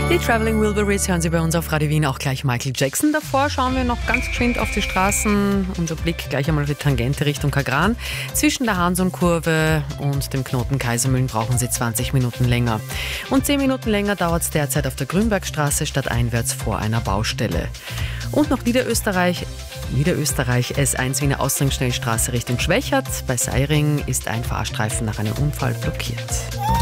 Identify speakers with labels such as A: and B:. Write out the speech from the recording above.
A: Die Traveling Wilburys hören Sie bei uns auf Radio Wien, auch gleich Michael Jackson. Davor schauen wir noch ganz geschwind auf die Straßen. Unser Blick gleich einmal auf die Tangente Richtung Kagran. Zwischen der Hansum-Kurve und dem Knoten Kaisermühlen brauchen Sie 20 Minuten länger. Und 10 Minuten länger dauert es derzeit auf der Grünbergstraße stadteinwärts vor einer Baustelle. Und noch Niederösterreich S1 Wiener Ausgangsschnellstraße Richtung Schwächert. Bei Seiring ist ein Fahrstreifen nach einem Unfall blockiert.